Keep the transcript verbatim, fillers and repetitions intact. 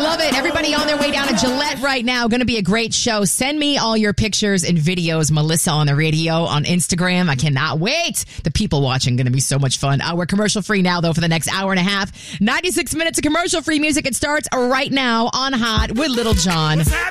love it. Everybody on their way down to Gillette right now. Going to be a great show. Send me all your pictures and videos. Melissa on the radio on Instagram. I cannot wait. The people watching going to be so much fun. Uh, we're commercial free now, though, for the next hour and a half. ninety-six minutes of commercial free music. It starts right now on Hot with Little John.